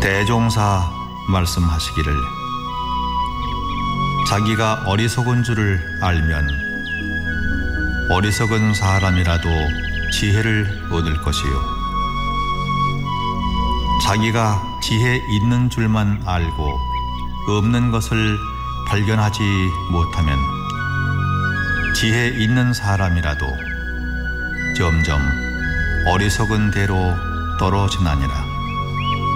대종사 말씀하시기를 자기가 어리석은 줄을 알면 어리석은 사람이라도 지혜를 얻을 것이요 자기가 지혜 있는 줄만 알고 없는 것을 발견하지 못하면 지혜 있는 사람이라도 점점 어리석은 대로 떨어지나니라.